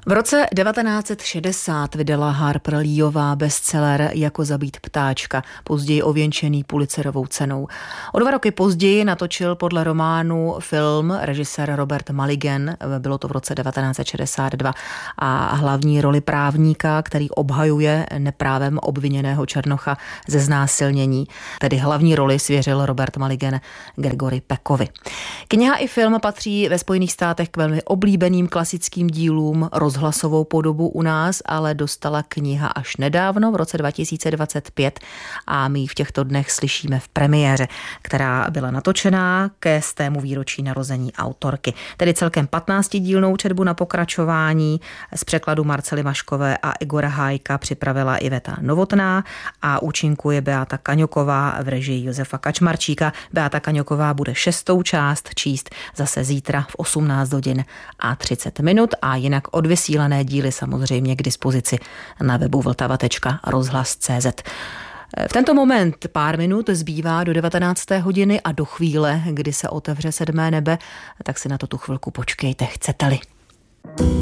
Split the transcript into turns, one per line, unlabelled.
V roce 1960 vydala Harper Leeová bestseller Jako zabít ptáčka, později ověnčený Pulitzerovou cenou. O 2 roky později natočil podle románu film režisér Robert Mulligan, bylo to v roce 1962, a hlavní roli právníka, který obhajuje neprávem obviněného černocha ze znásilnění. Tedy hlavní roli svěřil Robert Mulligan Gregory Peckovi. Kniha i film patří ve Spojených státech k velmi oblíbeným klasickým dílům. Rozhlasovou podobu u nás ale dostala kniha až nedávno, v roce 2025, a my ji v těchto dnech slyšíme v premiéře, která byla natočená ke 100. výročí narození autorky. Tedy celkem 15dílnou četbu na pokračování z překladu Marcely Maškové a Igora Hájka připravila Iveta Novotná a účinkuje Beáta Kaňoková v režii Josefa Kačmarčíka. Beáta Kaňoková bude 6. část číst zase zítra v 18 hodin a 30 minut a jinak odvysílané díly samozřejmě k dispozici na webu vltava.rozhlas.cz. V tento moment pár minut zbývá do 19. hodiny a do chvíle, kdy se otevře 7. nebe, tak si na to tu chvilku počkejte, chcete-li.